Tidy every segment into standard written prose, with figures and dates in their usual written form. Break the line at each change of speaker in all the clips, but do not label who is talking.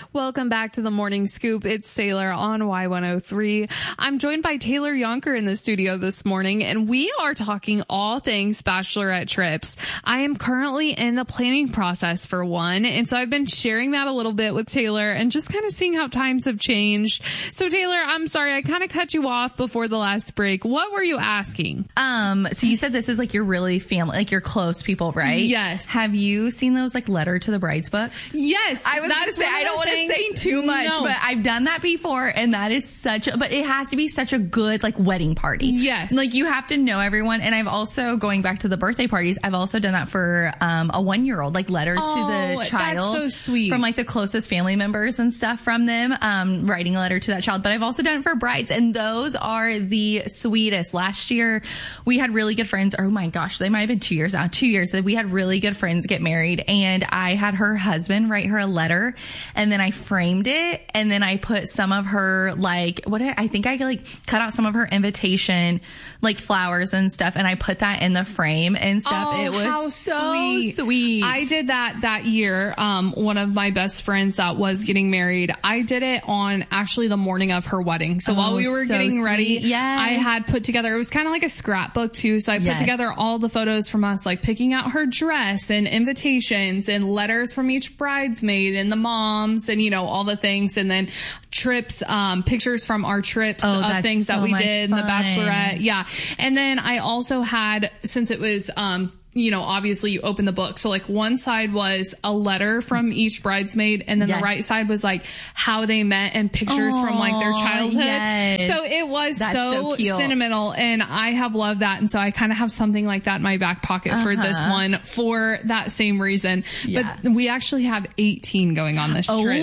Welcome back to the Morning Scoop. It's Taylor on Y103. I'm joined by Taylor Yonker in the studio this morning, and we are talking all things bachelorette trips. I am currently in the planning process for one, and so I've been sharing that a little bit with Taylor and just kind of seeing how times have changed. So Taylor, I'm sorry, I kind of cut you off before the last break. What were you asking?
So you said this is like your really family, like your close people, right?
Yes.
Have you seen those like Letter to the Brides books?
Yes.
I was going to say, I don't want to say too much, but I've done that before, and that is but it has to be such a good like wedding party.
Yes.
Like you have to know everyone. And I've also, going back to the birthday parties, I've also done that for a 1-year-old, like letter to the child.
That's so sweet.
From like the closest family members and stuff from them, writing a letter to that child. But I've also done it for brides, and those are the sweetest. Last year, we had really good friends. Oh my gosh, they might have been 2 years now. 2 years that we had really good friends get married, and I had her husband write her a letter, and then I framed it, and then I put some of her I think I like cut out some of her invitation, like flowers and stuff, and I put that in the frame and stuff.
Oh,
it was
how
so sweet.
I did that year. One of my best friends that was getting married, I did it on actually the morning of her wedding. So while we were getting ready,
yes.
I had put together, it was kind of like a scrapbook too. So I put together all the photos from us, like picking out her dress and invitations and letters from each bridesmaid and the moms and, all the things. And then trips, pictures from our trips of things that we did in the Bachelorette. Yeah. And then I also had, since it was, obviously you open the book. So like one side was a letter from each bridesmaid, and then the right side was like how they met and pictures from like their childhood. Yes. So it was so sentimental, and I have loved that. And so I kind of have something like that in my back pocket for this one for that same reason. Yeah. But we actually have 18 going on this trip.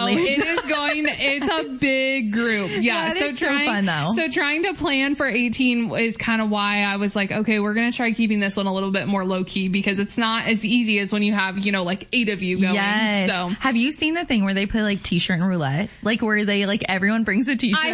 It's a big group. Yeah.
That is so fun though.
So trying to plan for 18 is kind of why I was like, okay, we're going to try keeping this one a little bit more low key, because it's not as easy as when you have, like 8 of you going.
Yes. So have you seen the thing where they play like t-shirt and roulette? Like where they everyone brings a t-shirt?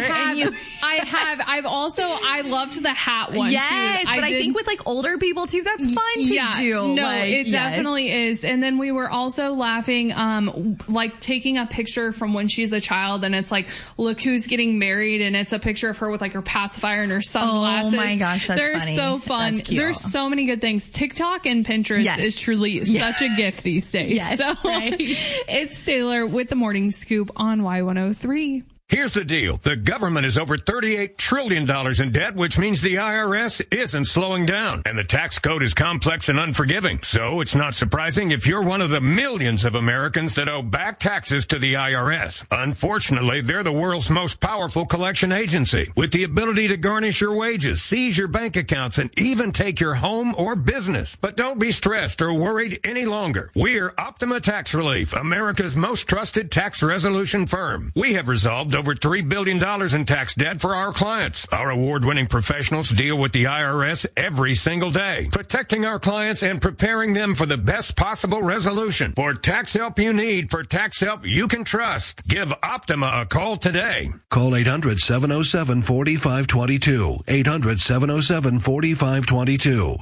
I loved the hat one. Yes.
Too.
I think with like older people too, that's fun to do.
No, it definitely is. And then we were also laughing, like taking a picture from when she's a child, and it's like, look who's getting married, and it's a picture of her with like her pacifier and her sunglasses.
Oh my gosh, that's
They're
funny.
so fun. There's so many good things. TikTok and Pinterest is truly such a gift these days.
Yes,
so it's Taylor with the Morning Scoop on Y103.
Here's the deal. The government is over $38 trillion in debt, which means the IRS isn't slowing down. And the tax code is complex and unforgiving. So it's not surprising if you're one of the millions of Americans that owe back taxes to the IRS. Unfortunately, they're the world's most powerful collection agency, with the ability to garnish your wages, seize your bank accounts, and even take your home or business. But don't be stressed or worried any longer. We're Optima Tax Relief, America's most trusted tax resolution firm. We have resolved over $3 billion in tax debt for our clients. Our award-winning professionals deal with the IRS every single day, protecting our clients and preparing them for the best possible resolution. For tax help you need, for tax help you can trust, give Optima a call today.
Call 800-707-4522. 800-707-4522.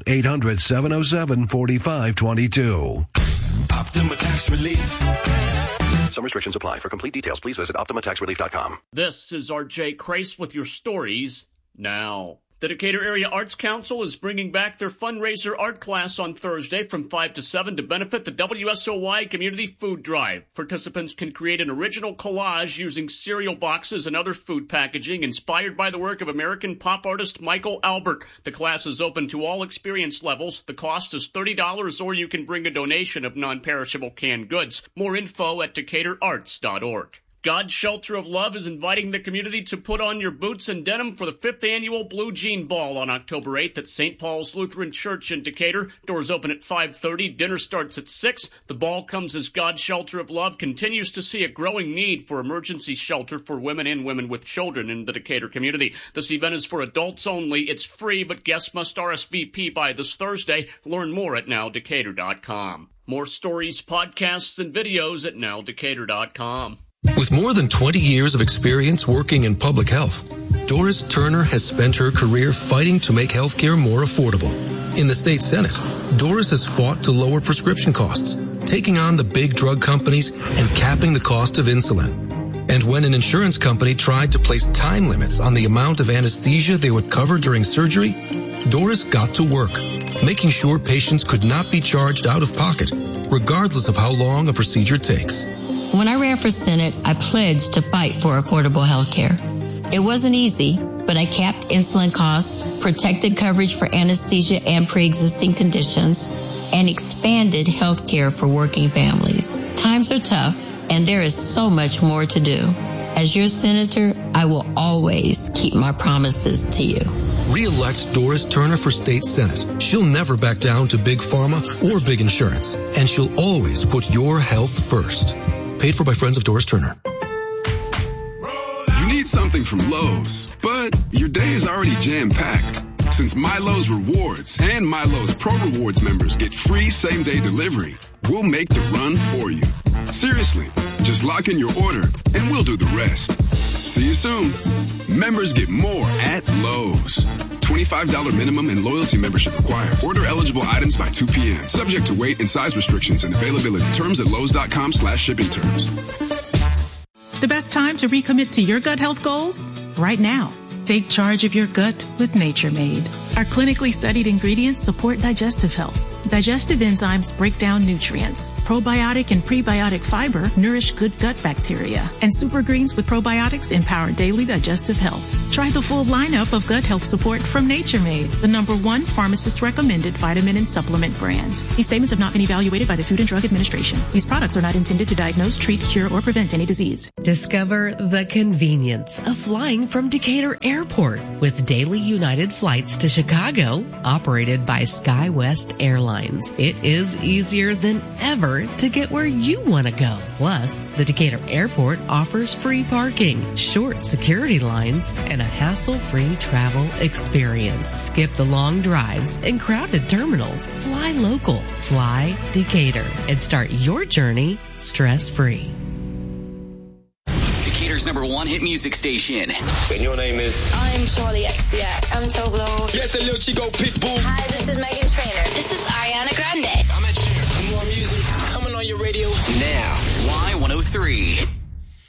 800-707-4522.
Optima Tax Relief.
Some restrictions apply. For complete details, please visit OptimaTaxRelief.com.
This is R.J. Crace with your stories now. The Decatur Area Arts Council is bringing back their fundraiser art class on Thursday from 5 to 7 to benefit the WSOY Community Food Drive. Participants can create an original collage using cereal boxes and other food packaging inspired by the work of American pop artist Michael Albert. The class is open to all experience levels. The cost is $30, or you can bring a donation of non-perishable canned goods. More info at DecaturArts.org. God's Shelter of Love is inviting the community to put on your boots and denim for the 5th annual Blue Jean Ball on October 8th at St. Paul's Lutheran Church in Decatur. Doors open at 5:30. Dinner starts at 6. The ball comes as God's Shelter of Love continues to see a growing need for emergency shelter for women and women with children in the Decatur community. This event is for adults only. It's free, but guests must RSVP by this Thursday. Learn more at nowdecatur.com. More stories, podcasts, and videos at nowdecatur.com.
With more than 20 years of experience working in public health, Doris Turner has spent her career fighting to make healthcare more affordable. In the state Senate, Doris has fought to lower prescription costs, taking on the big drug companies and capping the cost of insulin. And when an insurance company tried to place time limits on the amount of anesthesia they would cover during surgery, Doris got to work, making sure patients could not be charged out of pocket, regardless of how long a procedure takes.
When I ran for Senate, I pledged to fight for affordable health care. It wasn't easy, but I capped insulin costs, protected coverage for anesthesia and pre-existing conditions, and expanded health care for working families. Times are tough, and there is so much more to do. As your senator, I will always keep my promises to you.
Re-elect Doris Turner for State Senate. She'll never back down to big pharma or big insurance, and she'll always put your health first. Paid for by friends of Doris Turner.
You need something from Lowe's, but your day is already jam-packed. Since MyLowe's Rewards and MyLowe's Pro Rewards members get free same-day delivery, we'll make the run for you. Seriously, just lock in your order and we'll do the rest. See you soon. Members get more at Lowe's. $25 minimum and loyalty membership required. Order eligible items by 2 p.m. Subject to weight and size restrictions and availability. Terms at lowes.com/shipping terms.
The best time to recommit to your gut health goals? Right now. Take charge of your gut with Nature Made. Our clinically studied ingredients support digestive health. Digestive enzymes break down nutrients. Probiotic and prebiotic fiber nourish good gut bacteria. And super greens with probiotics empower daily digestive health. Try the full lineup of gut health support from Nature Made, the #1 pharmacist-recommended vitamin and supplement brand. These statements have not been evaluated by the Food and Drug Administration. These products are not intended to diagnose, treat, cure, or prevent any disease.
Discover the convenience of flying from Decatur Airport with daily United flights to Chicago, operated by SkyWest Airlines. It is easier than ever to get where you want to go. Plus, the Decatur Airport offers free parking, short security lines, and a hassle-free travel experience. Skip the long drives and crowded terminals. Fly local. Fly Decatur and start your journey stress-free.
Decatur's #1 hit music station.
And your name is?
I'm Charlie XCX. I'm Toglo.
Yes, a little Chico Pitbull.
Hi, this is Megan Trainor. This is Ariana Grande.
I'm at Cher. More music coming on your radio
now. Y103.